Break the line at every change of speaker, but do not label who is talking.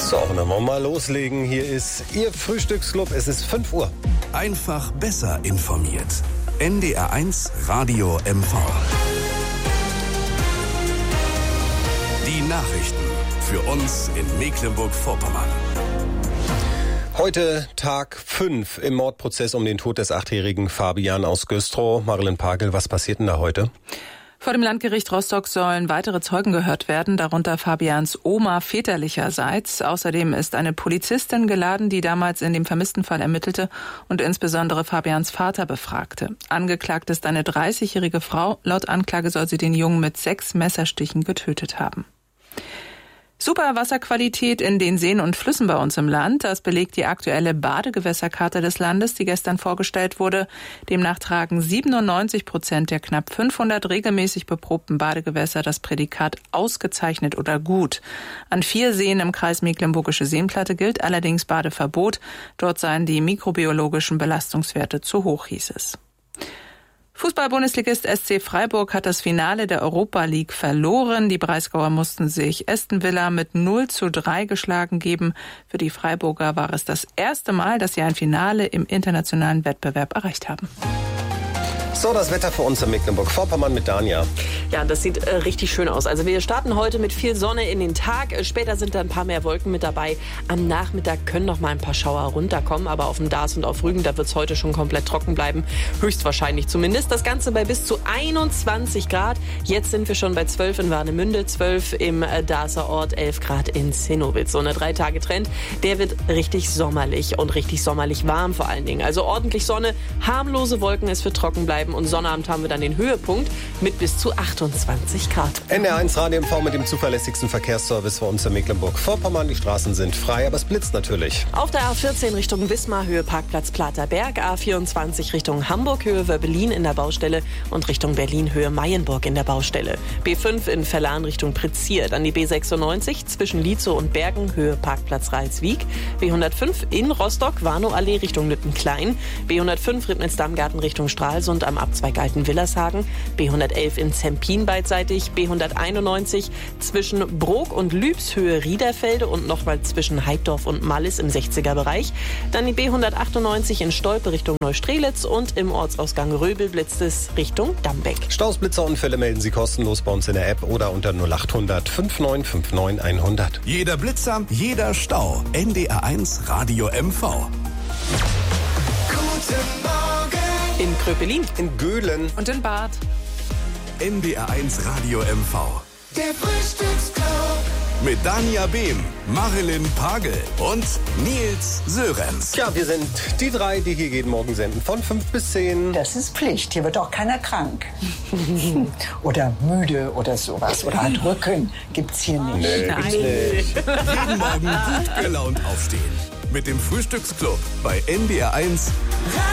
So, dann wollen wir mal loslegen. Hier ist Ihr Frühstücksclub. Es ist 5 Uhr.
Einfach besser informiert. NDR1 Radio MV. Die Nachrichten für uns in Mecklenburg-Vorpommern.
Heute Tag 5 im Mordprozess um den Tod des 8-jährigen Fabian aus Güstrow. Marilyn Pagel, was passiert denn da heute?
Vor dem Landgericht Rostock sollen weitere Zeugen gehört werden, darunter Fabians Oma väterlicherseits. Außerdem ist eine Polizistin geladen, die damals in dem vermissten Fall ermittelte und insbesondere Fabians Vater befragte. Angeklagt ist eine 30-jährige Frau. Laut Anklage soll sie den Jungen mit 6 Messerstichen getötet haben. Super Wasserqualität in den Seen und Flüssen bei uns im Land. Das belegt die aktuelle Badegewässerkarte des Landes, die gestern vorgestellt wurde. Demnach tragen 97% der knapp 500 regelmäßig beprobten Badegewässer das Prädikat ausgezeichnet oder gut. An 4 Seen im Kreis Mecklenburgische Seenplatte gilt allerdings Badeverbot. Dort seien die mikrobiologischen Belastungswerte zu hoch, hieß es. Fußball-Bundesligist SC Freiburg hat das Finale der Europa League verloren. Die Breisgauer mussten sich Aston Villa mit 0:3 geschlagen geben. Für die Freiburger war es das erste Mal, dass sie ein Finale im internationalen Wettbewerb erreicht haben.
So, das Wetter für uns in Mecklenburg-Vorpommern mit Dania.
Ja, das sieht richtig schön aus. Also wir starten heute mit viel Sonne in den Tag. Später sind da ein paar mehr Wolken mit dabei. Am Nachmittag können noch mal ein paar Schauer runterkommen. Aber auf dem Dars und auf Rügen, da wird es heute schon komplett trocken bleiben. Höchstwahrscheinlich zumindest. Das Ganze bei bis zu 21 Grad. Jetzt sind wir schon bei 12 in Warnemünde, 12 im Darser Ort, 11 Grad in Zinnowitz. So eine 3-Tage-Trend, der wird richtig sommerlich und richtig sommerlich warm vor allen Dingen. Also ordentlich Sonne, harmlose Wolken, es wird trocken bleiben. Und Sonnabend haben wir dann den Höhepunkt mit bis zu 28 Grad.
NDR1 Radio MV mit dem zuverlässigsten Verkehrsservice für uns in Mecklenburg-Vorpommern. Die Straßen sind frei, aber es blitzt natürlich.
Auf der A14 Richtung Wismar, Höhe Parkplatz Platerberg. A24 Richtung Hamburg, Höhe Wörbelin in der Baustelle. Und Richtung Berlin, Höhe Mayenburg in der Baustelle. B5 in Verlan Richtung Prizier. Dann die B96 zwischen Lietzow und Bergen, Höhe Parkplatz Ralswiek. B105 in Rostock, Warnow-Allee Richtung Lüttenklein. B105 Ribnitz-Dammgarten Richtung Stralsund am Abzweig Alten-Willershagen. B111 in Zempin beidseitig. B191 zwischen Brok und Lübs, Höhe Riederfelde und nochmal zwischen Heiddorf und Mallis im 60er-Bereich. Dann die B198 in Stolpe Richtung Neustrelitz und im Ortsausgang Röbel blitzt es Richtung Dambeck.
Staus, Blitzerunfälle melden Sie kostenlos bei uns in der App oder unter 0800 5959 100.
Jeder Blitzer, jeder Stau. NDR1 Radio MV.
In Kröpelin,
in Göhlen
und in Bad.
NDR1 Radio MV.
Der Frühstücksclub.
Mit Dania Behm, Marilyn Pagel und Nils Sörenz.
Ja, wir sind die 3, die hier jeden Morgen senden, von 5 bis 10.
Das ist Pflicht. Hier wird auch keiner krank. Oder müde oder sowas. Oder hat Rücken. Gibt's hier nicht.
Nee, gibt's nicht.
Jeden Morgen gut gelaunt aufstehen. Mit dem Frühstücksclub bei NDR1